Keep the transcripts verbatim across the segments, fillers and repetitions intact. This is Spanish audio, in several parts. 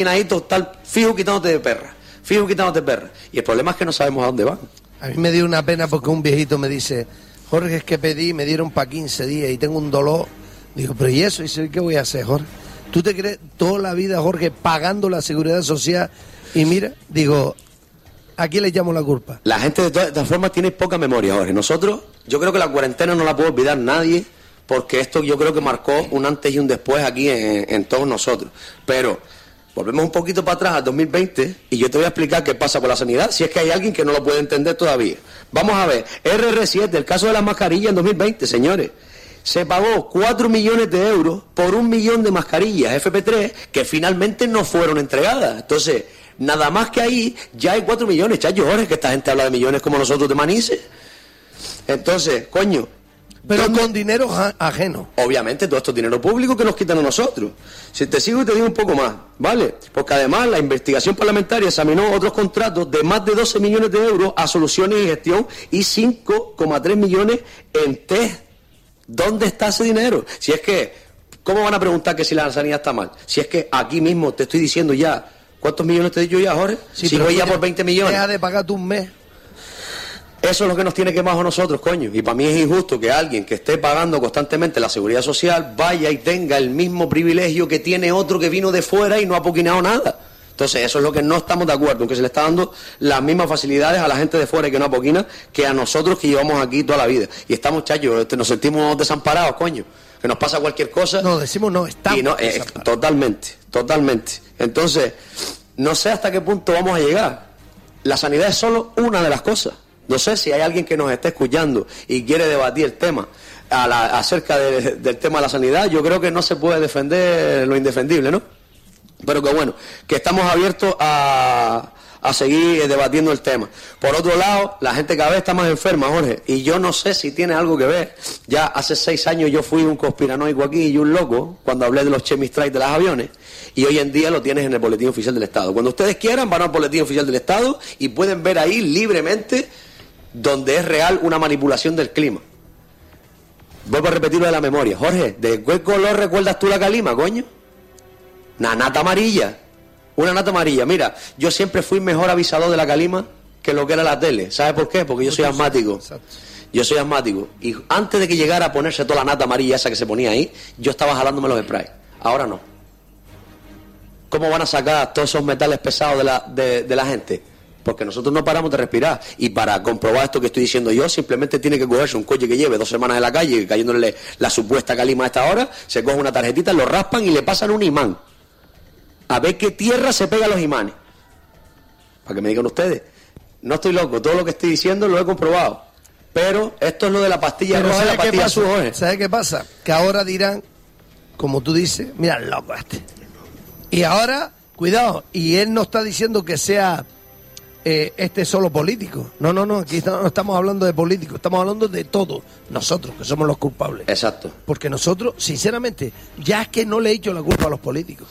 ahí total, fijo quitándote de perra, fijo quitándote de perra. Y el problema es que no sabemos a dónde van. A mí me dio una pena porque un viejito me dice, Jorge, es que pedí, me dieron para quince días y tengo un dolor. Digo, pero ¿y eso? Y dice, ¿qué voy a hacer, Jorge? ¿Tú te crees toda la vida, Jorge, pagando la seguridad social? Y mira, digo, ¿a quién le llamo la culpa? La gente de todas, de todas formas tiene poca memoria, Jorge. Nosotros, yo creo que la cuarentena no la puede olvidar nadie, porque esto yo creo que marcó un antes y un después aquí en, en todos nosotros. Pero volvemos un poquito para atrás al dos mil veinte y yo te voy a explicar qué pasa con la sanidad, si es que hay alguien que no lo puede entender todavía. Vamos a ver, R R siete, el caso de las mascarillas en dos mil veinte, señores. Se pagó cuatro millones de euros por un millón de mascarillas F P tres que finalmente no fueron entregadas. Entonces, nada más que ahí ya hay cuatro millones, chacho, Jorge, que esta gente habla de millones como nosotros de manices. Entonces, coño... Pero ¿dónde? Con dinero ajeno. Obviamente, todo esto es dinero público que nos quitan a nosotros. Si te sigo y te digo un poco más, ¿vale? Porque además la investigación parlamentaria examinó otros contratos de más de doce millones de euros a soluciones y gestión y cinco coma tres millones en test. ¿Dónde está ese dinero? Si es que, ¿cómo van a preguntar que si la sanidad está mal? Si es que aquí mismo te estoy diciendo ya, ¿cuántos millones te he dicho ya, Jorge? Sí, si voy ya por veinte millones. Deja de pagar tú un mes. Eso es lo que nos tiene quemados a nosotros, coño. Y para mí es injusto que alguien que esté pagando constantemente la seguridad social vaya y tenga el mismo privilegio que tiene otro que vino de fuera y no ha poquinado nada. Entonces, eso es lo que no estamos de acuerdo, que se le está dando las mismas facilidades a la gente de fuera y que no apoquina que a nosotros que llevamos aquí toda la vida. Y estamos, chachos, nos sentimos desamparados, coño. Que nos pasa cualquier cosa. No, decimos no, estamos y no, eh, Totalmente, totalmente. Entonces, no sé hasta qué punto vamos a llegar. La sanidad es solo una de las cosas. No sé si hay alguien que nos esté escuchando y quiere debatir el tema a la, acerca de, del tema de la sanidad. Yo creo que no se puede defender lo indefendible, ¿no? Pero que bueno, que estamos abiertos a, a seguir debatiendo el tema. Por otro lado, la gente cada vez está más enferma, Jorge, y yo no sé si tiene algo que ver. Ya hace seis años yo fui un conspiranoico aquí y un loco cuando hablé de los chemistrikes de los aviones, y hoy en día lo tienes en el Boletín Oficial del Estado. Cuando ustedes quieran van al Boletín Oficial del Estado y pueden ver ahí libremente donde es real una manipulación del clima. Vuelvo a repetirlo de la memoria. Jorge, ¿de qué color recuerdas tú la calima, coño? Una nata amarilla. Una nata amarilla. Mira, yo siempre fui mejor avisador de la calima que lo que era la tele. ¿Sabes por qué? Porque yo soy asmático. Yo soy asmático. Y antes de que llegara a ponerse toda la nata amarilla esa que se ponía ahí, yo estaba jalándome los sprays. Ahora no. ¿Cómo van a sacar todos esos metales pesados de la, de, de la gente? Porque nosotros no paramos de respirar. Y para comprobar esto que estoy diciendo yo, simplemente tiene que cogerse un coche que lleve dos semanas en la calle, cayéndole la supuesta calima a esta hora, se coge una tarjetita, lo raspan y le pasan un imán. A ver qué tierra se pega a los imanes. Para que me digan ustedes. No estoy loco, todo lo que estoy diciendo lo he comprobado. Pero esto es lo de la pastilla Pero roja y la pastilla azul. ¿Sabes qué pasa? Que ahora dirán, como tú dices, mira, loco este. Y ahora, cuidado, y él no está diciendo que sea... Eh, este solo político. No, no, no, aquí no estamos hablando de políticos, estamos hablando de todos, nosotros, que somos los culpables. Exacto. Porque nosotros, sinceramente, ya es que no le he hecho la culpa a los políticos.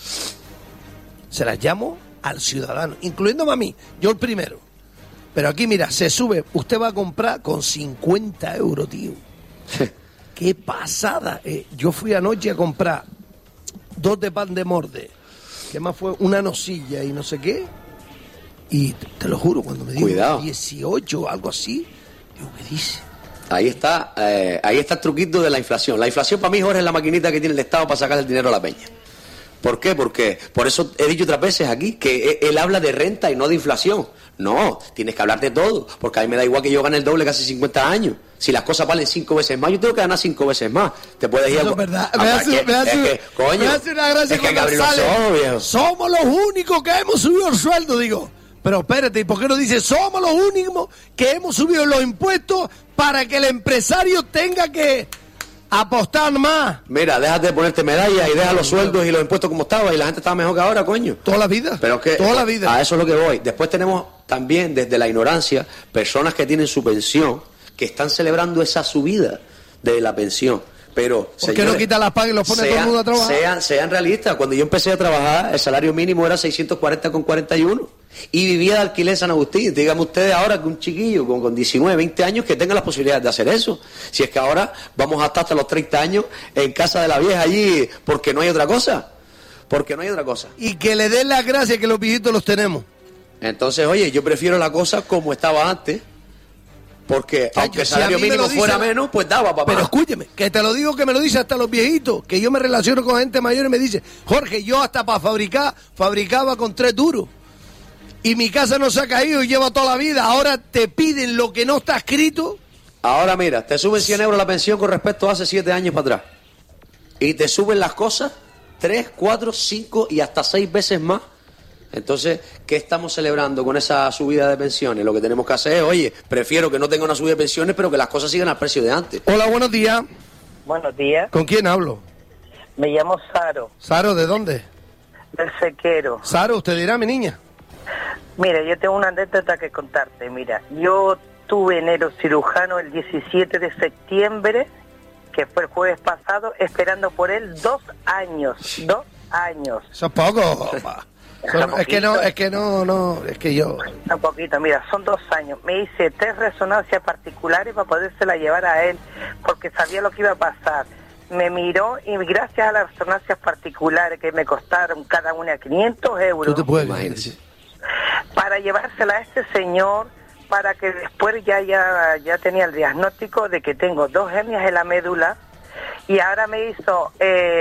Se las llamo al ciudadano, incluyéndome a mí, yo el primero. Pero aquí, mira, se sube, usted va a comprar con cincuenta euros, tío. ¡Qué pasada! Eh, yo fui anoche a comprar dos de pan de morde, que más fue una nocilla y no sé qué. Y te lo juro, cuando me dijo dieciocho, algo así, digo, ¿qué dice? Ahí está, eh, ahí está el truquito de la inflación. La inflación para mí, Jorge, es la maquinita que tiene el Estado para sacar el dinero a la peña. ¿Por qué? Porque, por eso he dicho otras veces aquí, que él habla de renta y no de inflación. No, tienes que hablar de todo, porque a mí me da igual que yo gane el doble que hace cincuenta años. Si las cosas valen cinco veces más, yo tengo que ganar cinco veces más. Te puedes ir a... Eso es verdad. Me hace, me hace, es que, coño, me hace una gracia es que cuando sale, ojos, viejo. Somos los únicos que hemos subido el sueldo, digo. Pero espérate, ¿y por qué no dice somos los únicos que hemos subido los impuestos para que el empresario tenga que apostar más? Mira, déjate de ponerte medallas y deja los sueldos y los impuestos como estaba y la gente estaba mejor que ahora, coño. Toda la vida. Pero es que toda la vida. A eso es lo que voy. Después tenemos también, desde la ignorancia, personas que tienen su pensión, que están celebrando esa subida de la pensión. Pero, ¿por qué no quita las pagas y los pone sean, todo el mundo a trabajar? Sean, sean realistas. Cuando yo empecé a trabajar, el salario mínimo era seiscientos cuarenta con cuarenta y uno. Y vivía de alquiler en San Agustín. Díganme ustedes ahora que un chiquillo con, con diecinueve, veinte años que tenga las posibilidades de hacer eso. Si es que ahora vamos hasta hasta los treinta años en casa de la vieja allí porque no hay otra cosa. porque no hay otra cosa. Y que le den las gracias que los viejitos los tenemos. Entonces, oye, yo prefiero la cosa como estaba antes, porque Chacho, aunque el si salario a mí me mínimo lo dice fuera la- menos, pues daba, papá. Pero escúcheme, que te lo digo, que me lo dice hasta los viejitos, que yo me relaciono con gente mayor y me dice, Jorge, yo hasta para fabricar, fabricaba con tres duros. Y mi casa no se ha caído y lleva toda la vida. Ahora te piden lo que no está escrito. Ahora mira, te suben cien euros la pensión con respecto a hace siete años para atrás. Y te suben las cosas tres, cuatro, cinco y hasta seis veces más. Entonces, ¿qué estamos celebrando con esa subida de pensiones? Lo que tenemos que hacer es, oye, prefiero que no tenga una subida de pensiones, pero que las cosas sigan al precio de antes. Hola, buenos días. Buenos días, ¿Con quién hablo? me llamo Saro, Saro, ¿de dónde? del Sequero. Saro, usted dirá, mi niña. Mira, yo tengo una anécdota que contarte. Mira, yo tuve enero cirujano el diecisiete de septiembre, que fue el jueves pasado, esperando por él dos años, dos años. Eso es poco, pa. Son- es que no, es que no, no, es que yo... Un poquito, mira, son dos años. Me hice tres resonancias particulares para podérsela llevar a él, porque sabía lo que iba a pasar. Me miró y gracias a las resonancias particulares que me costaron cada una quinientos euros, Tú te puedes Imagínese. para llevársela a este señor, para que después ya, ya, ya tenía el diagnóstico de que tengo dos hernias en la médula, y ahora me hizo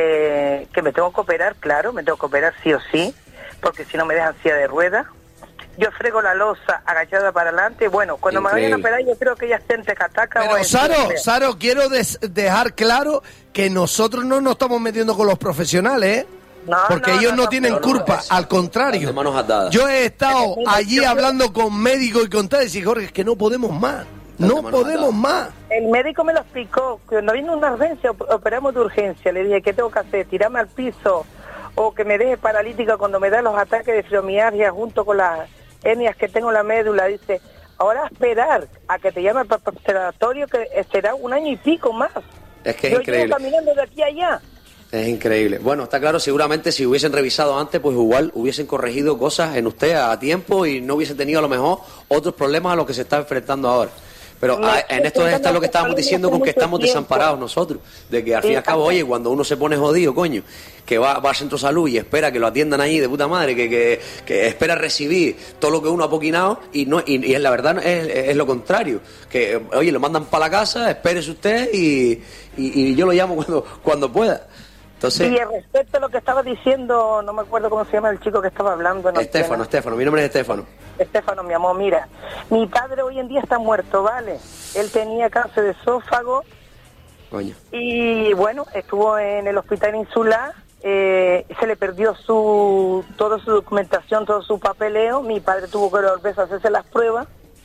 eh, que me tengo que operar, claro, me tengo que operar sí o sí, porque si no me dejan silla de ruedas. Yo frego la losa agachada para adelante. Bueno, cuando Increíble. me vayan a operar yo creo que ya esté en Tecataca. o Pero en Saro, Sevilla. Saro, quiero des- dejar claro que nosotros no nos estamos metiendo con los profesionales, ¿eh? No, Porque no, ellos no, no, no, tienen no, no, culpa, eso. al contrario. De manos atadas. Yo he estado Mira, allí yo- hablando con médicos y con tal, y decir, Jorge, es que no podemos más, de no manos podemos atadas. más. El médico me lo explicó. Cuando viene una urgencia, op- operamos de urgencia. Le dije, ¿qué tengo que hacer? ¿Tirarme al piso o que me deje paralítica cuando me da los ataques de fibromialgia junto con las hernias que tengo en la médula? Dice, ahora esperar a que te llame el preparatorio, que será un año y pico más. Es que es Yo increíble. llevo caminando de aquí a allá. Es increíble. Bueno, está claro, seguramente si hubiesen revisado antes, pues igual hubiesen corregido cosas en usted a tiempo y no hubiesen tenido a lo mejor otros problemas a los que se está enfrentando ahora. Pero No, a- en esto está lo que estábamos diciendo con que mucho estamos tiempo. desamparados nosotros. De que al fin y al Sí, cabo, también. oye, cuando uno se pone jodido, coño, que va, va al centro de salud y espera que lo atiendan allí de puta madre, que, que, que espera recibir todo lo que uno ha poquinado y no y, y en la verdad es, es lo contrario. Que, oye, lo mandan para la casa, espérese usted y, y, y yo lo llamo cuando, cuando pueda. Entonces, Y respecto a lo que estaba diciendo, no me acuerdo cómo se llama el chico que estaba hablando. No Estefano, sé, Estefano, mi nombre es Estefano. Estefano, mi amor, mira, mi padre hoy en día está muerto, ¿vale? Él tenía cáncer de esófago Coño. y, bueno, estuvo en el hospital insular, eh, se le perdió su toda su documentación, todo su papeleo. Mi padre tuvo que volver a hacerse las pruebas,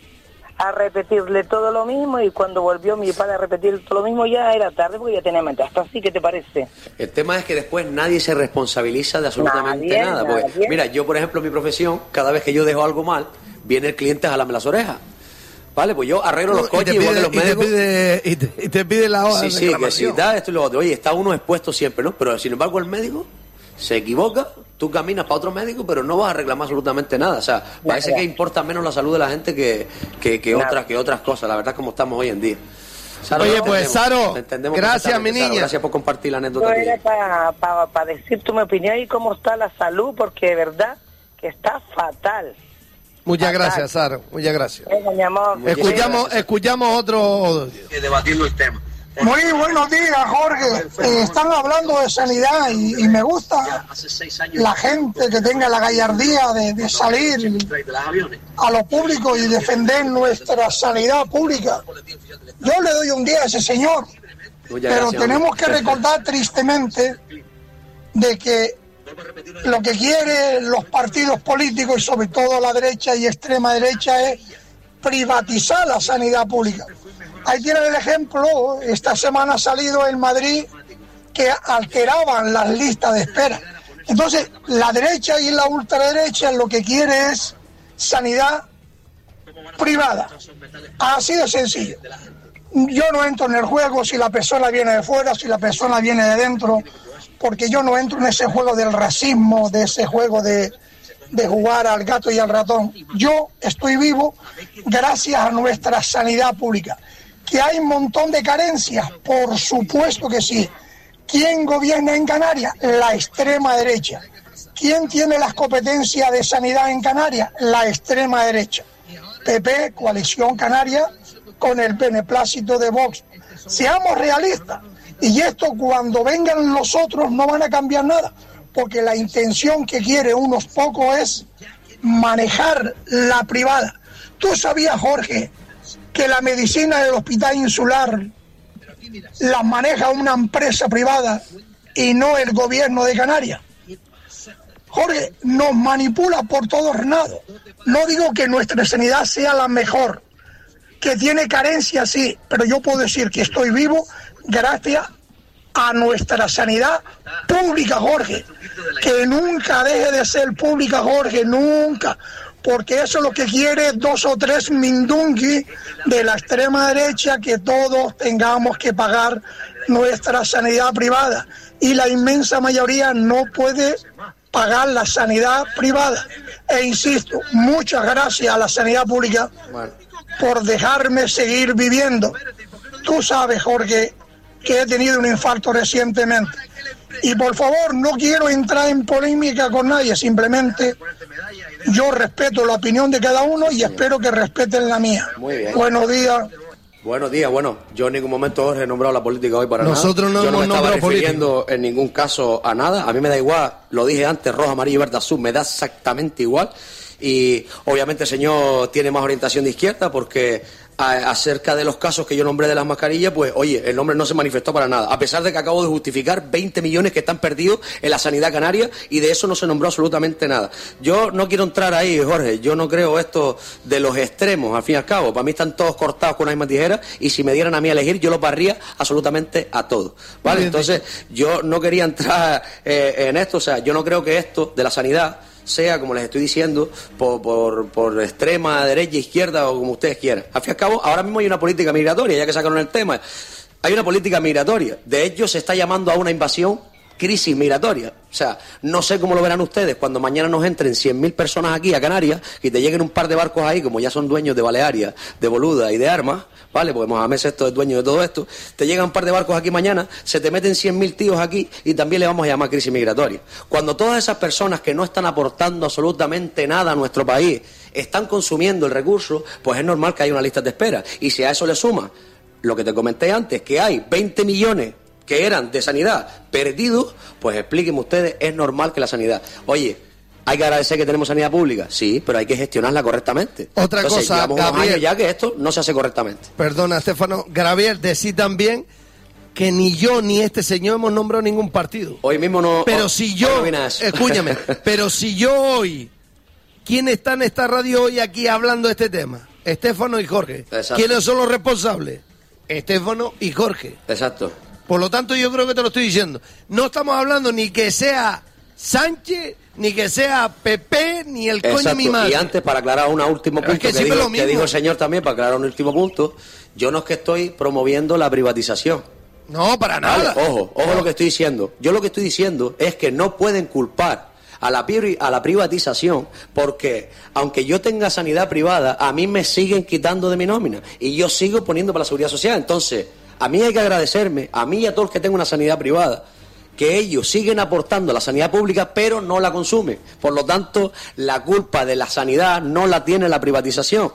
a repetirle todo lo mismo, y cuando volvió mi padre a repetir todo lo mismo ya era tarde porque ya tenía metástasis. ¿Así qué te parece? El tema es que después nadie se responsabiliza de absolutamente Nadie, nada. Porque, nadie. mira, yo, por ejemplo, en mi profesión, cada vez que yo dejo algo mal, viene el cliente a jalarme las orejas. Vale, pues yo arreglo los Y te coches igual pide- que los y te médicos. pide- y te- y te pide la hoja Sí, de sí, que si reclamación. da esto y lo otro. Oye, está uno expuesto siempre, ¿no? Pero sin embargo, el médico se equivoca, tú caminas para otro médico, pero no vas a reclamar absolutamente nada. O sea, parece Nada. que importa menos la salud de la gente que, que, que Nada. otras que otras cosas. La verdad, como estamos hoy en día. Saro, Oye, lo pues, entendemos, Saro, lo entendemos gracias, mi perfectamente, Saro. niña. Gracias por compartir la anécdota Yo tuya. era para pa, pa decir tu mi opinión y cómo está la salud, porque de verdad que está fatal. Muchas Fatal. gracias, Saro, muchas gracias. Venga, mi amor. Muy bien. Escuchamos, gracias. escuchamos otro... Debatiendo el tema. Muy buenos días, Jorge. Eh, están hablando de sanidad y, y me gusta Hace seis años la gente que tenga la gallardía de, de salir de los aviones. a lo público y defender nuestra sanidad pública. Yo le doy un día a ese señor, Muchas pero gracias, tenemos hombre. que recordar tristemente de que lo que quieren los partidos políticos y sobre todo la derecha y extrema derecha es privatizar la sanidad pública. Ahí tienen el ejemplo, esta semana ha salido en Madrid que alteraban las listas de espera. Entonces, la derecha y la ultraderecha lo que quiere es sanidad privada. Así de sencillo. Yo no entro en el juego si la persona viene de fuera, si la persona viene de dentro, porque yo no entro en ese juego del racismo, de ese juego de, de jugar al gato y al ratón. Yo estoy vivo gracias a nuestra sanidad pública. ¿Que hay un montón de carencias? Por supuesto que sí. ¿Quién gobierna en Canarias? La extrema derecha. ¿quién tiene las competencias de sanidad en Canarias? La extrema derecha. P P, Coalición Canaria, con el beneplácito de Vox. Seamos realistas. Y esto, cuando vengan los otros, no van a cambiar nada. Porque la intención que quiere unos pocos es manejar la privada. ¿Tú sabías, Jorge, que la medicina del Hospital Insular la maneja una empresa privada y no el gobierno de Canarias? Jorge, nos manipula por todos lados. No digo que nuestra sanidad sea la mejor, que tiene carencias, sí, pero yo puedo decir que estoy vivo gracias a nuestra sanidad pública, Jorge, que nunca deje de ser pública, Jorge, nunca, porque eso es lo que quiere dos o tres mindungui de la extrema derecha, que todos tengamos que pagar nuestra sanidad privada, y la inmensa mayoría no puede pagar la sanidad privada. E insisto, muchas gracias a la sanidad pública por dejarme seguir viviendo. Tú sabes, Jorge, que he tenido un infarto recientemente. Y por favor, no quiero entrar en polémica con nadie, simplemente yo respeto la opinión de cada uno y espero que respeten la mía. Muy bien. Buenos días. Buenos días, bueno, yo en ningún momento, Jorge, he nombrado la política hoy para Nosotros nada. no Yo no hemos me estaba nombrado refiriendo político. en ningún caso a nada. A mí me da igual, lo dije antes, roja, amarillo, verde, azul, me da exactamente igual. Y obviamente el señor tiene más orientación de izquierda porque a, acerca de los casos que yo nombré de las mascarillas, pues oye, el hombre no se manifestó para nada, a pesar de que acabo de justificar veinte millones que están perdidos en la sanidad canaria, y de eso no se nombró absolutamente nada. Yo no quiero entrar ahí, Jorge, yo no creo esto de los extremos, al fin y al cabo, para mí están todos cortados con una misma tijera, y si me dieran a mí a elegir, yo los barría absolutamente a todos, ¿vale? Entonces, yo no quería entrar eh, en esto, o sea, yo no creo que esto de la sanidad sea, como les estoy diciendo, por, por, por extrema, derecha, izquierda o como ustedes quieran. Al fin y al cabo, ahora mismo hay una política migratoria, ya que sacaron el tema. Hay una política migratoria. De hecho, se está llamando a una invasión crisis migratoria. O sea, no sé cómo lo verán ustedes cuando mañana nos entren cien mil personas aquí a Canarias y te lleguen un par de barcos ahí, como ya son dueños de Balearia, de Boluda y de Armas, ¿vale? Porque Mohamed Sexto es dueño de todo esto. Te llegan un par de barcos aquí mañana, se te meten cien mil tíos aquí y también le vamos a llamar crisis migratoria. Cuando todas esas personas que no están aportando absolutamente nada a nuestro país están consumiendo el recurso, pues es normal que haya una lista de espera. Y si a eso le suma lo que te comenté antes, que hay veinte millones que eran de sanidad perdidos, pues explíquenme ustedes, es normal que la sanidad... Oye, ¿hay que agradecer que tenemos sanidad pública? Sí, pero hay que gestionarla correctamente. Otra Entonces, cosa, llevamos unos Gabriel, años ya que esto no se hace correctamente. Perdona, Estefano, Gabriel, decir también que ni yo ni este señor hemos nombrado ningún partido. Hoy mismo no... Pero oh, si yo... no viene a eso. Escúchame, pero si yo hoy... ¿Quién está en esta radio hoy aquí hablando de este tema? Estefano y Jorge. Exacto. ¿Quiénes son los responsables? Estefano y Jorge. Exacto. Por lo tanto, yo creo que te lo estoy diciendo. No estamos hablando ni que sea Sánchez, ni que sea P P, ni el coño de mi madre. Y antes, para aclarar un último Pero punto es que que, siempre dijo, lo mismo. que dijo el señor también, para aclarar un último punto, yo no es que estoy promoviendo la privatización. No, para Vale, nada. ojo, ojo lo que estoy diciendo. Yo lo que estoy diciendo es que no pueden culpar a la, pri- a la privatización porque, aunque yo tenga sanidad privada, a mí me siguen quitando de mi nómina y yo sigo poniendo para la seguridad social. Entonces, a mí hay que agradecerme, a mí y a todos los que tengan una sanidad privada, que ellos siguen aportando a la sanidad pública, pero no la consumen. Por lo tanto, la culpa de la sanidad no la tiene la privatización.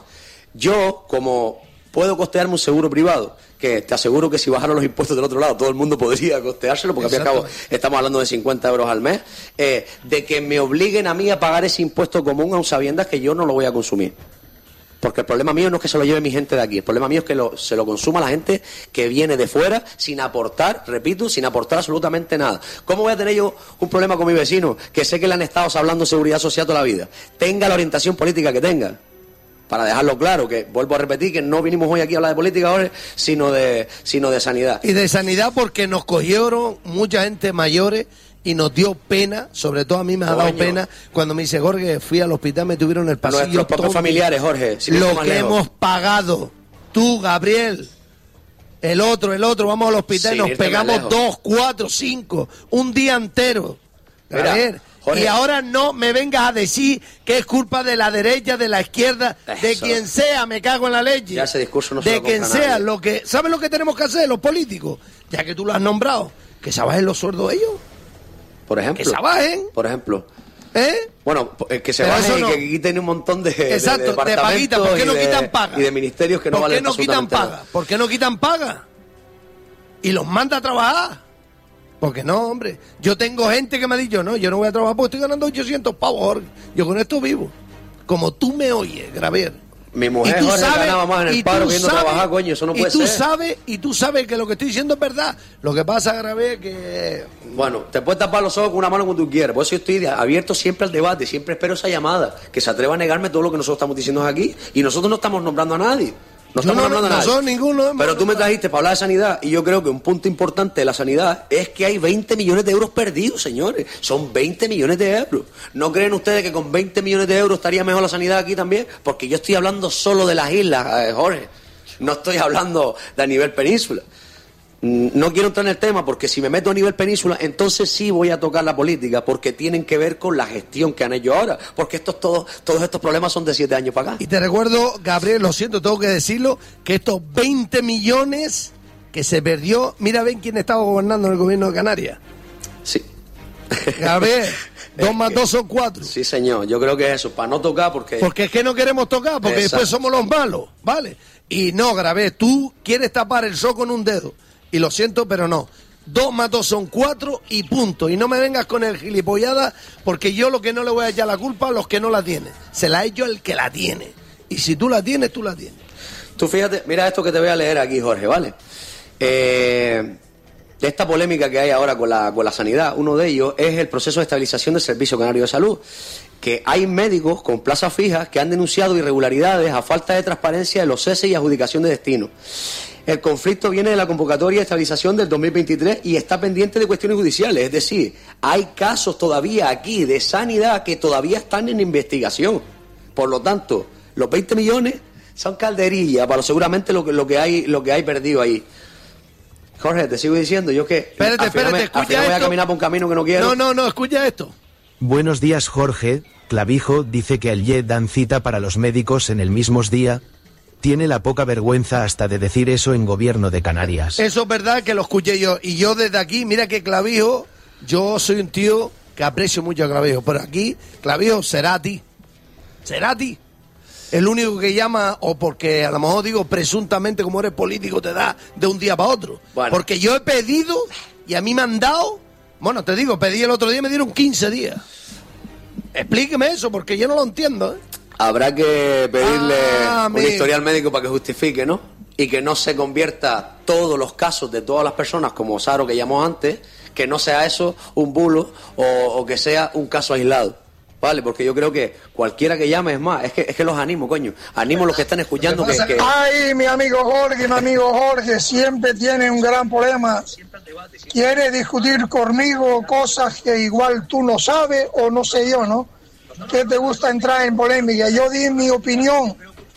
Yo, como puedo costearme un seguro privado, que te aseguro que si bajaron los impuestos del otro lado, todo el mundo podría costeárselo, porque al fin y al cabo estamos hablando de cincuenta euros al mes, eh, de que me obliguen a mí a pagar ese impuesto común, aun sabiendas que yo no lo voy a consumir. Porque el problema mío no es que se lo lleve mi gente de aquí, el problema mío es que lo, se lo consuma la gente que viene de fuera sin aportar, repito, sin aportar absolutamente nada. ¿Cómo voy a tener yo un problema con mi vecino, que sé que le han estado hablando de seguridad social toda la vida? Tenga la orientación política que tenga. Para dejarlo claro, que vuelvo a repetir que no vinimos hoy aquí a hablar de política ahora, sino de, sino de sanidad. Y de sanidad porque nos cogieron mucha gente mayores y nos dio pena, sobre todo a mí me ha Coño. dado pena cuando me dice Jorge, fui al hospital, me tuvieron en el pasillo. Nuestros propios todo familiares, Jorge. sin ir lo más que lejos. hemos pagado, tú, Gabriel, el otro, el otro, vamos al hospital y Sin nos irte más pegamos lejos. dos, cuatro, cinco, un día entero. Mira, Gabriel, Jorge. y ahora no me vengas a decir que es culpa de la derecha, de la izquierda, de Eso. quien sea, me cago en la leche. Ya ese discurso no se de lo compra quien sea, nadie. lo que, ¿sabes lo que tenemos que hacer los políticos? Ya que tú lo has nombrado, que se bajen los sueldos ellos, Por ejemplo. que se bajen. Por ejemplo. ¿Eh? Bueno, que se Pero bajen eso y no. que quiten un montón de, de- Exacto, de de departamentos paguita, ¿por qué no y de- quitan paga? y de ministerios que no ¿Por qué valen no quitan absolutamente paga? nada. ¿Por qué no quitan paga? Y los manda a trabajar. Porque no, hombre. Yo tengo gente que me ha dicho, no, yo no voy a trabajar porque estoy ganando ochocientos pavos, Jorge. Yo con esto vivo. Como tú me oyes, Gravier. Mi mujer Y tú Jorge sabes- ganaba más en y el paro tú viendo sabes- trabajar, coño, eso no puede y tú ser. sabes Y tú sabes que lo que estoy diciendo es verdad. Lo que pasa, Gravier, que... Bueno, te puedes tapar los ojos con una mano cuando tú quieras. Por eso yo estoy abierto siempre al debate, siempre espero esa llamada, que se atreva a negarme todo lo que nosotros estamos diciendo aquí. Y nosotros no estamos nombrando a nadie. No Yo estamos no- nombrando a nadie. nosotros ninguno hemos Pero tú me nombrado. trajiste para hablar de sanidad y yo creo que un punto importante de la sanidad es que hay veinte millones de euros perdidos, señores. Son veinte millones de euros. ¿No creen ustedes que con veinte millones de euros estaría mejor la sanidad aquí también? Porque yo estoy hablando solo de las islas, eh, Jorge. No estoy hablando de a nivel península. No quiero entrar en el tema porque si me meto a nivel península, entonces sí voy a tocar la política, porque tienen que ver con la gestión que han hecho ahora, porque estos todos todos estos problemas son de siete años para acá. Y te recuerdo, Gabriel, lo siento, tengo que decirlo, que estos veinte millones que se perdió, mira, ven quién estaba gobernando en el gobierno de Canarias. Sí. Gabriel, dos más dos son cuatro. Sí, señor, yo creo que es eso, para no tocar, porque... Porque es que no queremos tocar, porque Exacto. después somos los malos, ¿vale? Y no, Gabriel, tú quieres tapar el sol con un dedo. Y lo siento, pero no. Dos más dos son cuatro y punto. Y no me vengas con el gilipollada, porque yo lo que no le voy a echar la culpa a los que no la tienen. Se la he hecho el que la tiene. Y si tú la tienes, tú la tienes. Tú fíjate, mira esto que te voy a leer aquí, Jorge, ¿vale? Eh, de esta polémica que hay ahora con la, con la sanidad, uno de ellos es el proceso de estabilización del Servicio Canario de Salud, que hay médicos con plazas fijas que han denunciado irregularidades a falta de transparencia de los ceses y adjudicación de destino. El conflicto viene de la convocatoria de estabilización del dos mil veintitrés y está pendiente de cuestiones judiciales, es decir, hay casos todavía aquí de sanidad que todavía están en investigación. Por lo tanto, los veinte millones son calderillas para seguramente lo que, lo que hay lo que hay perdido ahí. Jorge, te sigo diciendo, yo que Espérate, al final, espérate, me- al escucha final voy a esto. caminar por un camino que no quiero. No, no, no, escucha esto. Buenos días, Jorge. Clavijo dice que al Y E dan cita para los médicos en el mismo día. Tiene la poca vergüenza hasta de decir eso en gobierno de Canarias. Eso es verdad que lo escuché yo. Y yo desde aquí, mira que Clavijo, yo soy un tío que aprecio mucho a Clavijo. Pero aquí, Clavijo, será a ti. Será a ti. El único que llama, o porque a lo mejor digo presuntamente como eres político, te da de un día para otro. Bueno. Porque yo he pedido y a mí me han dado, bueno, te digo, pedí el otro día y me dieron quince días. Explíqueme eso, porque yo no lo entiendo, ¿eh? Habrá que pedirle Ah, un amigo. historial médico para que justifique, ¿no? Y que no se convierta todos los casos de todas las personas, como Saro que llamó antes, que no sea eso un bulo o, o que sea un caso aislado. ¿Vale? Porque yo creo que cualquiera que llame es más. Es que, es que los animo, coño. Animo a los que están escuchando que... que... Ay, mi amigo Jorge, mi amigo Jorge, siempre tiene un gran problema. Quiere discutir conmigo cosas que igual tú no sabes o no sé yo, ¿no? Que te gusta entrar en polémica. Yo di mi opinión.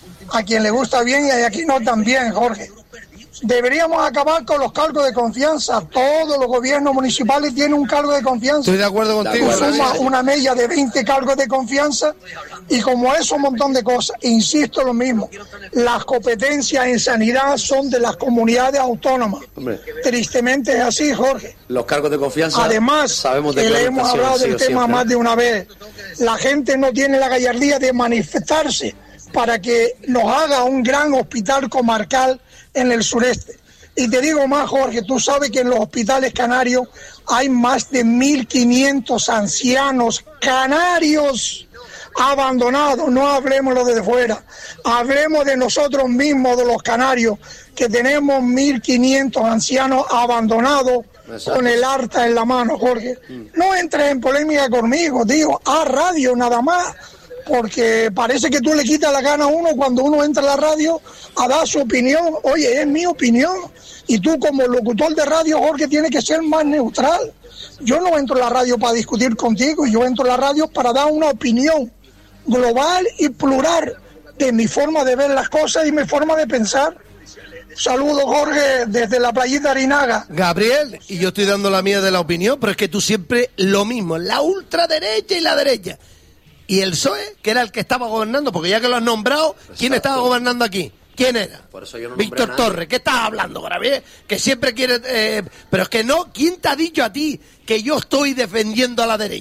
A quien le gusta bien y a quien no también, Jorge. Deberíamos acabar con los cargos de confianza. Todos los gobiernos municipales tienen un cargo de confianza. Estoy de acuerdo contigo. Tú acuerdo. sumas una media de veinte cargos de confianza y como eso un montón de cosas. Insisto lo mismo, las competencias en sanidad son de las comunidades autónomas. Hombre. Tristemente es así, Jorge. Los cargos de confianza Además, sabemos de que qué le hemos orientación hablado han del sido tema siempre, más ¿no? de una vez. La gente no tiene la gallardía de manifestarse para que nos haga un gran hospital comarcal en el sureste. Y te digo más, Jorge, tú sabes que en los hospitales canarios hay más de mil quinientos ancianos canarios abandonados. No hablemos lo de fuera, hablemos de nosotros mismos, de los canarios, que tenemos mil quinientos ancianos abandonados. Exacto. Con el harta en la mano, Jorge. No entres en polémica conmigo, digo, a radio nada más. Porque parece que tú le quitas la gana a uno cuando uno entra a la radio a dar su opinión. Oye, es mi opinión. Y tú como locutor de radio, Jorge, tienes que ser más neutral. Yo no entro a la radio para discutir contigo, yo entro a la radio para dar una opinión global y plural de mi forma de ver las cosas y mi forma de pensar. Saludos, Jorge, desde la playita Arinaga. Gabriel, y yo estoy dando la mía de la opinión, pero es que tú siempre lo mismo, la ultraderecha y la derecha. Y el P S O E, que era el que estaba gobernando, porque ya que lo has nombrado, ¿quién Exacto. estaba gobernando aquí? ¿Quién era? Por eso yo no nombré Víctor a nadie. Torres. ¿Qué estás hablando, Gabriel? Que siempre quiere... eh, pero es que no, ¿quién te ha dicho a ti que yo estoy defendiendo a la derecha?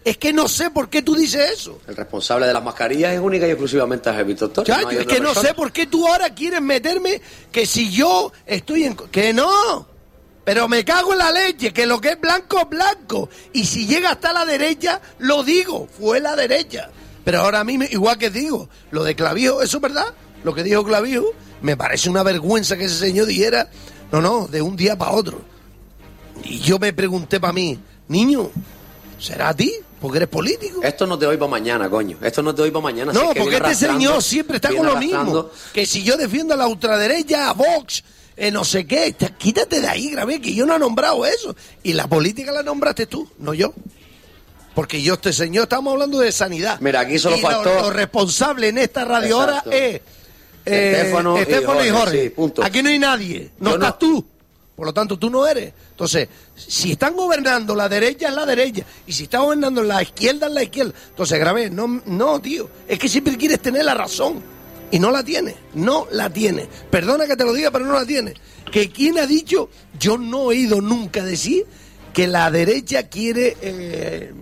Es que no sé por qué tú dices eso. El responsable de las mascarillas es única y exclusivamente a Víctor Torres. Chacho, no hay es otra que no persona. sé por qué tú ahora quieres meterme que si yo estoy en... Que no, pero me cago en la leche, que lo que es blanco es blanco. Y si llega hasta la derecha, lo digo, fue la derecha. Pero ahora a mí, me- igual que digo, lo de Clavijo, ¿eso es verdad? Lo que dijo Clavijo, me parece una vergüenza que ese señor dijera, no, no, de un día para otro. Y yo me pregunté para mí, niño, ¿será a ti? Porque eres político. Esto no te doy para mañana, coño. Esto no te doy para mañana. si No, es que porque viene este arrastrando, señor siempre está viene con lo mismo. arrastrando. Que si yo defiendo a la ultraderecha, a Vox, eh, no sé qué, te- quítate de ahí, grabé, que yo no he nombrado eso. Y la política la nombraste tú, no yo. Porque yo, este señor, estamos hablando de sanidad. Mira, aquí solo y lo- faltó- Lo, responsable en esta radio ahora Exacto. es eh, Estéfano y Estéfano y Jorge, Jorge. sí, punto. Aquí no hay nadie, no Yo estás no- tú. Por lo tanto, tú no eres. Entonces, si están gobernando la derecha es la derecha. Y si está gobernando la izquierda es la izquierda. Entonces, grave, no, no, tío. Es que siempre quieres tener la razón. Y no la tiene. No la tiene. Perdona que te lo diga, pero no la tiene. Que quien ha dicho, yo no he oído nunca decir que la derecha quiere eh,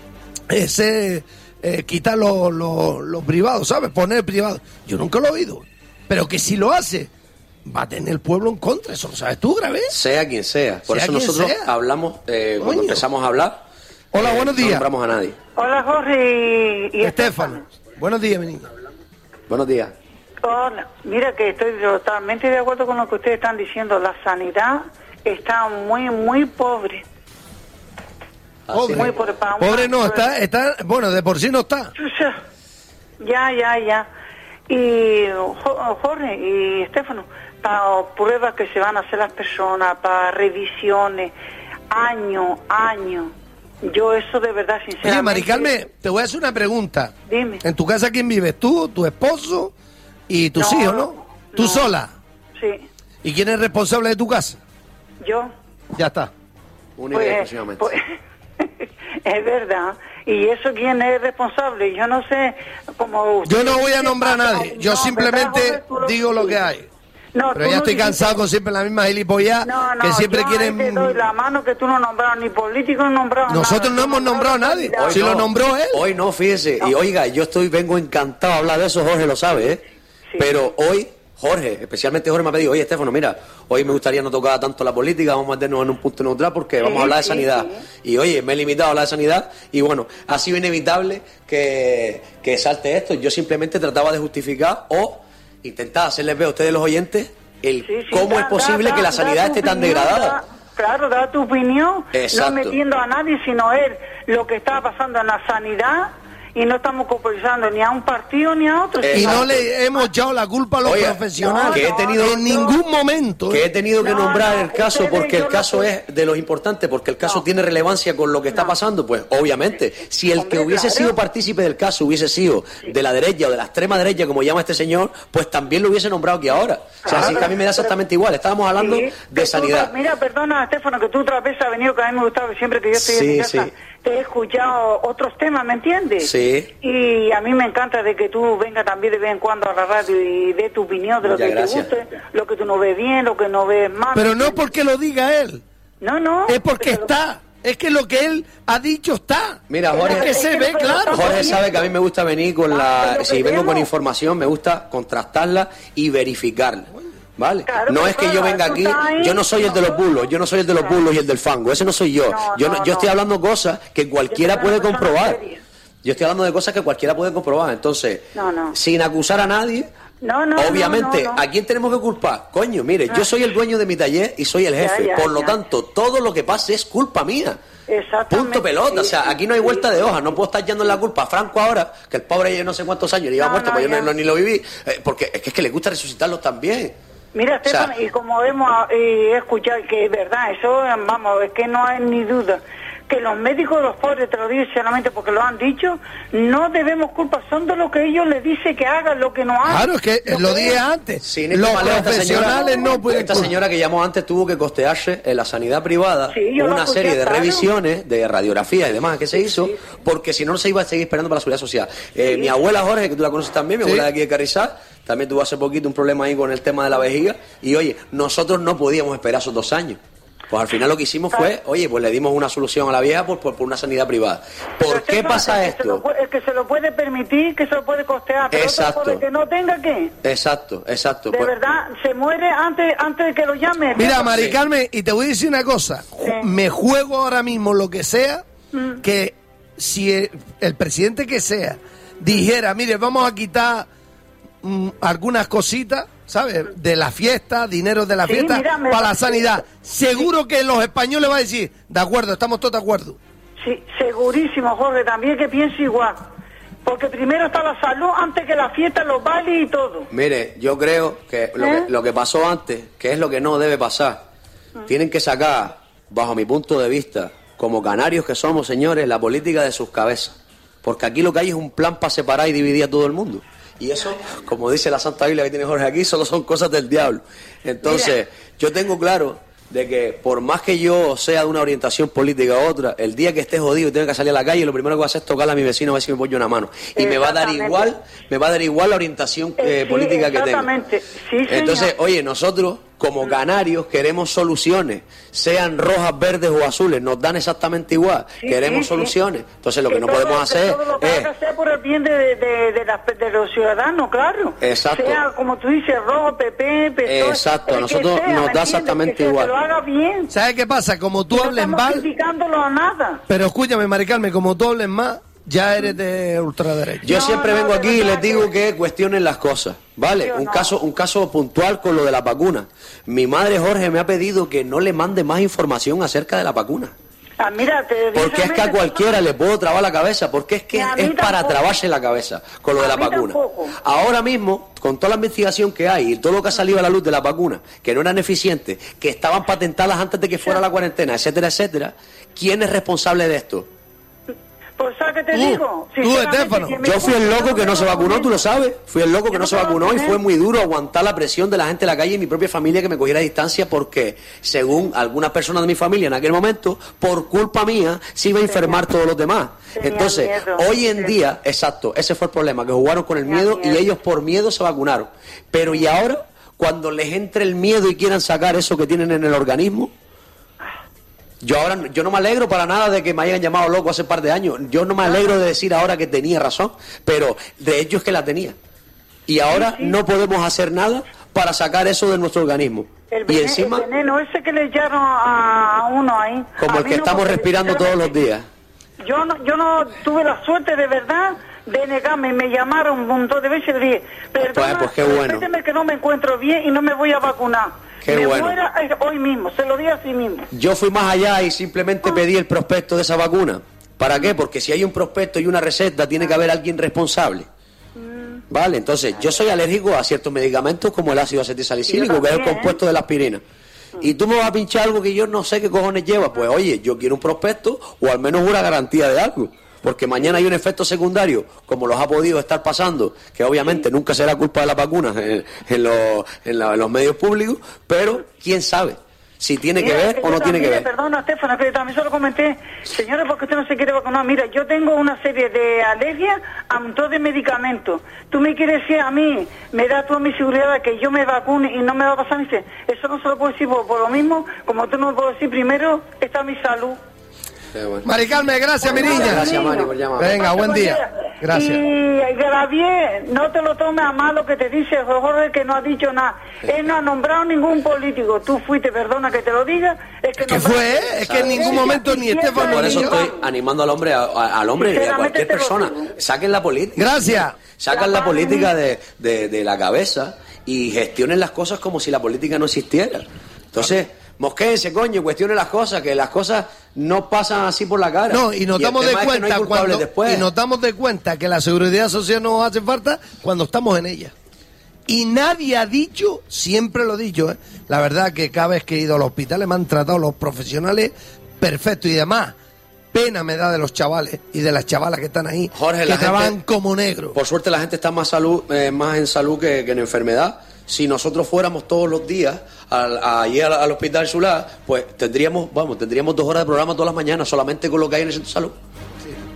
ese, eh, quitar los los- los privados, ¿sabes? Poner privados. Yo nunca lo he oído. Pero que si lo hace, va a tener el pueblo en contra. Eso lo sabes tú, grave. Sea quien sea. Por Sea eso quien nosotros sea. hablamos, eh, cuando Coño. empezamos a hablar. Hola, eh, buenos No días. nombramos a nadie. Hola Jorge y, y Estefano. Buenos días, mi niño. Buenos días. Hola, mira que estoy totalmente de acuerdo con lo que ustedes están diciendo. La sanidad está muy, muy pobre. Así Pobre, Muy es. pobre para una- Pobre no, está, está, bueno, de por sí no está. Ya, ya, ya. Y Jo- Jorge y Estefano, para pruebas que se van a hacer las personas, para revisiones, año, año. Yo eso de verdad, sinceramente... Oye, Maricarmen, te voy a hacer una pregunta. Dime. ¿En tu casa quién vives? ¿Tú, tu esposo y tus No, hijos, no? ¿Tú no. sola? Sí, ¿Y quién es responsable de tu casa? yo... Ya está. Única y exclusivamente. pues, es verdad. ¿Y eso quién es responsable? Yo no sé cómo... Yo no voy a nombrar a No, nadie. Yo ¿verdad, simplemente Jorge? Tú lo- digo lo que hay. No, Pero tú ya no estoy dijiste- cansado con siempre la misma gilipollez No, no, que siempre yo quieren... ahí te doy la mano que tú no nombraron ni político ni nombrado Nosotros nada. no hemos nombrado a nadie. candidato. Si lo nombró él. Hoy no, fíjese. Y oiga, yo estoy, vengo encantado a hablar de eso, Jorge lo sabe, ¿eh? Sí. Pero hoy, Jorge, especialmente Jorge me ha pedido, oye, Estefano, mira, hoy me gustaría no tocar tanto la política, vamos a meternos en un punto neutral porque Sí, vamos a hablar de sí, sanidad. sí. Y oye, me he limitado a hablar de sanidad y bueno, ha sido inevitable que, que salte esto. Yo simplemente trataba de justificar o intentar hacerles ver a ustedes los oyentes el Sí, sí, cómo da- es posible da- que la da sanidad tu esté tan opinión, degradada. da- claro, da tu opinión, Exacto. no metiendo a nadie, sino él, lo que está pasando en la sanidad, y no estamos culpabilizando ni a un partido ni a otro. Y sino- no le hemos echado la culpa a los Oye, profesionales. que he tenido- en ningún momento. Que he ¿eh? tenido que No, nombrar no, el caso ustedes, porque yo el lo caso sé. es de los importantes, porque el caso No. tiene relevancia con lo que está No. pasando, pues obviamente, si el Hombre, que hubiese claro. sido partícipe del caso hubiese sido de la derecha o de la extrema derecha, como llama este señor, pues también lo hubiese nombrado aquí ahora. O sea, así que a mí me da exactamente igual, estábamos hablando Sí, que de tú sanidad. otra- mira, perdona, Estefano, que tú otra vez has venido, que a mí me gustaba siempre que yo estoy en Sí, mi casa, sí. te he escuchado otros temas, ¿me entiendes? Sí. Y a mí me encanta de que tú vengas también de vez en cuando a la radio y dé tu opinión de lo Muchas que gracias. te guste, lo que tú no ves bien, lo que no ves mal. Pero no porque lo diga él. No, no. Es porque pero- está. Es que lo que él ha dicho está. Mira, Es Jorge, que se es ve que lo claro. estamos Jorge sabe que a mí me gusta venir con Ah, la... pero Si que vengo con vemos. información, me gusta contrastarla y verificarla. ¿Vale? Claro, no pero es que yo claro, venga tú aquí, estás ahí, yo no soy el de los no. bulos, yo no soy el de los bulos y el del fango, ese no soy yo. No, Yo no, no, yo estoy no. hablando cosas que cualquiera soy puede una persona comprobar. seria. Yo estoy hablando de cosas que cualquiera puede comprobar. Entonces, No, no. sin acusar a nadie, No, no, obviamente, no, no, no. ¿a quién tenemos que culpar? Coño, mire, yo soy el dueño de mi taller y soy el Ya, jefe. ya, Por lo ya. tanto, todo lo que pase es culpa mía. Exactamente. Punto pelota, o Sí, sea, sí, aquí no hay sí. vuelta de hoja, no puedo estar yendo en la culpa a Franco ahora, que el pobre ya no sé cuántos años le iba No, muerto, no, pues yo ya. no, ni lo viví, eh, porque es que, es que le gusta resucitarlos también. Mira, O sea, Estefano, y como hemos eh, escuchado, que es verdad, eso, vamos, es que no hay ni duda, que los médicos de los pobres, te lo digo sinceramente porque lo han dicho, no debemos culpa, son de lo que ellos les dicen que hagan, lo que no hagan. Claro, es que lo que dije es. antes. Sin ir Los más lejos, esta profesionales señora- no pueden. Esta señora que llamó antes tuvo que costearse en la sanidad privada Sí, yo lo una escuché, serie de claro. revisiones, de radiografía y demás que se hizo, porque si no, no se iba a seguir esperando para la seguridad social. Eh, Mi abuela Jorge, que tú la conoces también, mi Sí. abuela de aquí de Carrizal, también tuvo hace poquito un problema ahí con el tema de la vejiga, y oye, nosotros no podíamos esperar esos dos años. Pues al final lo que hicimos fue, oye, pues le dimos una solución a la vieja por, por, por una sanidad privada. ¿Por qué pasa el que esto? se lo puede- el que se lo puede permitir, que se lo puede costear, pero Exacto. otro por el que no tenga, ¿qué? Exacto, exacto. De Pues, verdad, se muere antes antes de que lo llame. Mira, Mari Carmen, y te voy a decir una cosa. Sí. Me juego ahora mismo lo que sea, Mm. que si el, el presidente que sea dijera, mire, vamos a quitar mm, algunas cositas, ¿sabes? De la fiesta, dinero de la Sí, fiesta, mira, me- para la sanidad. Seguro que los españoles van a decir, de acuerdo, estamos todos de acuerdo. Sí, segurísimo, Jorge, también que pienso igual. Porque primero está la salud antes que la fiesta, los bailes y todo. mire, yo creo que lo, ¿Eh? que lo que pasó antes, que es lo que no debe pasar, tienen que sacar, bajo mi punto de vista, como canarios que somos, señores, la política de sus cabezas. Porque aquí lo que hay es un plan para separar y dividir a todo el mundo. Y eso, como dice la Santa Biblia que tiene Jorge aquí, solo son cosas del diablo. Entonces, yo tengo claro de que por más que yo sea de una orientación política u otra, el día que esté jodido y tenga que salir a la calle, lo primero que voy a hacer es tocarle a mi vecino a ver si me pongo una mano. Y me va a dar Exactamente. igual, me va a dar igual la orientación eh, Eh, sí, política que tenga. exactamente. Sí, señor. Entonces, oye, nosotros como canarios queremos soluciones, sean rojas, verdes o azules, nos dan exactamente igual. Sí, Queremos sí, sí. soluciones. Entonces, lo que no todo- podemos hacer todo lo que es... haga sea por el bien de, de, de, las- de los ciudadanos, claro. Exacto. Sea, como tú dices, rojo, P P, P S O E, Exacto, a el que nosotros sea, nos ¿me da entiendes? exactamente que sea, igual. Que lo haga bien. ¿Sabes qué pasa? Como tú no hables estamos mal, criticándolo a nada. pero escúchame, Mari Carmen, como tú hables más, ya eres de ultraderecha. Yo No, siempre no, vengo de aquí y verdad les digo que- que cuestionen las cosas, ¿vale? Sí o Un no. caso un caso puntual con lo de la vacuna. Mi madre Jorge me ha pedido que no le mande más información acerca de la vacuna. Ah, mira, te Porque es que a cualquiera le puedo trabar la cabeza, porque es que Y a mí es para tampoco. trabarse la cabeza con lo de A la mí vacuna. tampoco. Ahora mismo, con toda la investigación que hay y todo lo que ha salido a la luz de la vacuna, que no eran eficientes, que estaban patentadas antes de que fuera la cuarentena, etcétera, etcétera, ¿quién es responsable de esto? Pues, ¿sabes qué te Tú, digo? tú, Sinceramente, Estéfano. que me Yo fui el loco que no se vacunó, tú lo sabes. sabes. Fui el loco que Yo no no se me vacunó y vacuné. fue muy duro aguantar la presión de la gente en la calle y mi propia familia que me cogiera distancia porque, según algunas personas de mi familia en aquel momento, por culpa mía se iba a enfermar todos los demás. Tenía Entonces, miedo. hoy en Sí. día, exacto, ese fue el problema, que jugaron con el Tenía miedo y miedo. ellos por miedo se vacunaron. Pero ¿y ahora? Cuando les entre el miedo y quieran sacar eso que tienen en el organismo, yo ahora yo no me alegro para nada de que me hayan llamado loco hace un par de años. Yo no me alegro de decir ahora que tenía razón, pero de hecho es que la tenía. Y ahora Sí, sí. no podemos hacer nada para sacar eso de nuestro organismo. El Y veneno, encima, el veneno ese que le echaron a a uno ahí. como A el mí que no, estamos porque respirando todos los sinceramente, días. Yo no, yo no tuve la suerte de verdad de negarme. Me llamaron un montón de veces y le dije, perdona, pues qué bueno. respéteme que no me encuentro bien y no me voy a vacunar. Qué me bueno. muera eh, hoy mismo, se lo di a sí mismo. Yo fui más allá y simplemente pedí el prospecto de esa vacuna. ¿Para qué? Porque si hay un prospecto y una receta, tiene que haber alguien responsable. Vale, entonces yo soy alérgico a ciertos medicamentos como el ácido acetilsalicílico, que es el también, compuesto de la aspirina. Y tú me vas a pinchar algo que yo no sé qué cojones lleva. Pues oye, yo quiero un prospecto o al menos una garantía de algo. Porque mañana hay un efecto secundario, como los ha podido estar pasando, que obviamente nunca será culpa de las vacunas en, en los, en la- en los medios públicos, pero quién sabe si tiene que Mira, ver o yo no tiene que también, ver. Perdona, Estefana, que yo también se lo comenté. Señores, porque usted no se quiere vacunar. Mira, yo tengo una serie de alergias a un montón de medicamentos. Tú me quieres decir a mí, me da toda mi seguridad de que yo me vacune y no me va a pasar. Dice, eso no se lo puedo decir por, por lo mismo, como tú no me puedo decir, primero está mi salud. Qué bueno. Mari Carmen, gracias, mi niña. Gracias, Mari, por llamar. Venga, buen día. Gracias. Y Gravier, no te lo tomes a mal lo que te dice Jorge, que no ha dicho nada. Él no ha nombrado ningún político. Tú fuiste, perdona que te lo diga. Es que ¿Qué nombraste- fue? ¿eh? Es que en ningún momento ni Estefano Por ni eso yo. estoy animando al hombre, a- a- al hombre y a Sinceramente cualquier te lo persona. digo. Saquen la política. Gracias. Sacan La la política de, de, de la cabeza y gestionen las cosas como si la política no existiera. Entonces, mosquéense, coño, cuestionen las cosas, que las cosas no pasan así por la cara. No, y nos el damos de tema es que no hay cuenta culpables cuando después. y nos damos de cuenta que la seguridad social nos hace falta cuando estamos en ella. Y nadie ha dicho, siempre lo he dicho, ¿eh? La verdad que cada vez que he ido a los hospitales me han tratado los profesionales perfectos y además pena me da de los chavales y de las chavalas que están ahí, Jorge, que la gente- trabajan como negros. Por suerte la gente está más salud, eh, más en salud que, que en enfermedad. Si nosotros fuéramos todos los días al, a, allí al, al hospital Solá, pues tendríamos, vamos, tendríamos dos horas de programa todas las mañanas solamente con lo que hay en el centro de salud.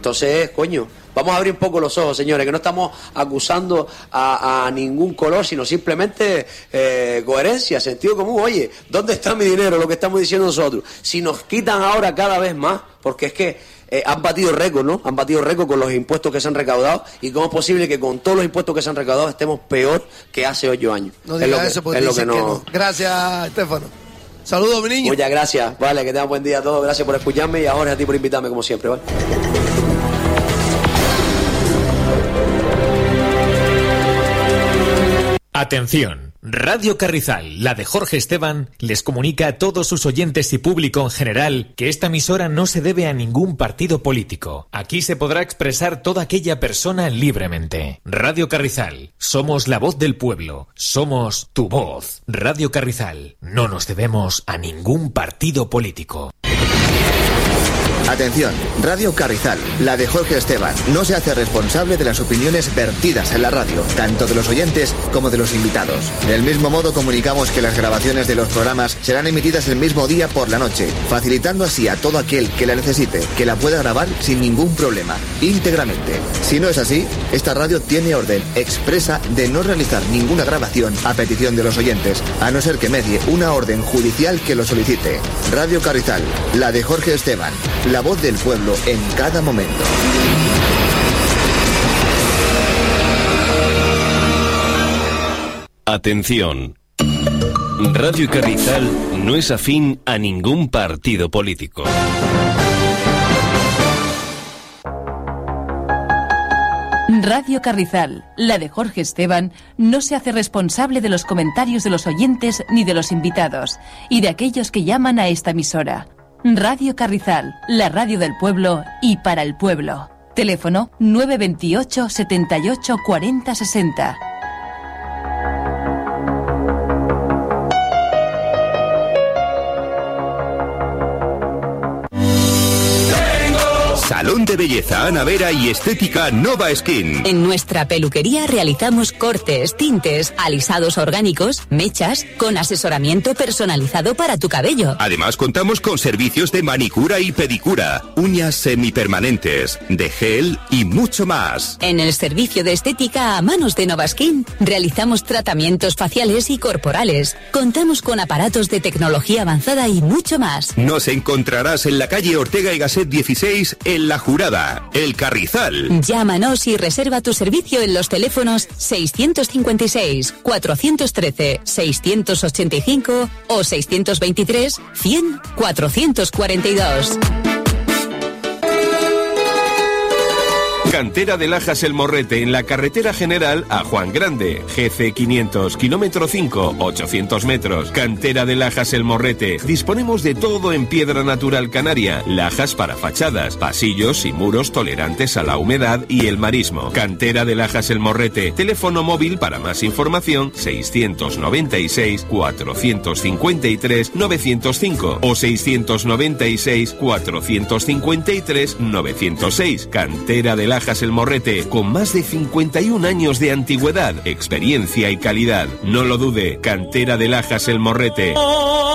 Entonces, coño, vamos a abrir un poco los ojos, señores, que no estamos acusando a, a ningún color, sino simplemente eh, coherencia, sentido común. Oye, ¿dónde está mi dinero? Lo que estamos diciendo nosotros. Si nos quitan ahora cada vez más, porque es que eh, han batido récord, ¿no? Han batido récord con los impuestos que se han recaudado, y cómo es posible que con todos los impuestos que se han recaudado estemos peor que hace ocho años. No digas eso, porque es lo que no... que no. Gracias, Estefano. Saludos, mi niño. Muchas gracias, vale, que tengan buen día a todos. Gracias por escucharme y a Jorge, a ti por invitarme, como siempre, ¿vale? Atención, Radio Carrizal, la de Jorge Esteban, les comunica a todos sus oyentes y público en general que esta emisora no se debe a ningún partido político. Aquí se podrá expresar toda aquella persona libremente. Radio Carrizal, somos la voz del pueblo, somos tu voz. Radio Carrizal, no nos debemos a ningún partido político. Atención, Radio Carrizal, la de Jorge Esteban, no se hace responsable de las opiniones vertidas en la radio, tanto de los oyentes como de los invitados. Del mismo modo, comunicamos que las grabaciones de los programas serán emitidas el mismo día por la noche, facilitando así a todo aquel que la necesite que la pueda grabar sin ningún problema, íntegramente. Si no es así, esta radio tiene orden expresa de no realizar ninguna grabación a petición de los oyentes, a no ser que medie una orden judicial que lo solicite. Radio Carrizal, la de Jorge Esteban, la voz del pueblo en cada momento. Atención. Radio Carrizal no es afín a ningún partido político. Radio Carrizal, la de Jorge Esteban, no se hace responsable de los comentarios de los oyentes ni de los invitados, y de aquellos que llaman a esta emisora. Radio Carrizal, la radio del pueblo y para el pueblo. Teléfono nueve veintiocho, setenta y ocho, cuarenta, sesenta. Salón de belleza Ana Vera y estética Nova Skin. En nuestra peluquería realizamos cortes, tintes, alisados orgánicos, mechas, con asesoramiento personalizado para tu cabello. Además contamos con servicios de manicura y pedicura, uñas semipermanentes, de gel y mucho más. En el servicio de estética a manos de Nova Skin realizamos tratamientos faciales y corporales. Contamos con aparatos de tecnología avanzada y mucho más. Nos encontrarás en la calle Ortega y Gasset dieciséis en La Jurada, El Carrizal. Llámanos y reserva tu servicio en los teléfonos seiscientos cincuenta y seis, cuatrocientos trece, seiscientos ochenta y cinco o seiscientos veintitrés, cien, cuatrocientos cuarenta y dos. Cantera de Lajas El Morrete, en la carretera general a Juan Grande, G C quinientos, kilómetro cinco, ochocientos metros. Cantera de Lajas El Morrete. Disponemos de todo en piedra natural canaria, lajas para fachadas, pasillos y muros tolerantes a la humedad y el marismo. Cantera de Lajas El Morrete. Teléfono móvil para más información seiscientos noventa y seis, cuatrocientos cincuenta y tres, novecientos cinco o seiscientos noventa y seis, cuatrocientos cincuenta y tres, novecientos seis. Cantera de Lajas El Morrete, con más de cincuenta y un años de antigüedad, experiencia y calidad. No lo dude, Cantera de Lajas El Morrete.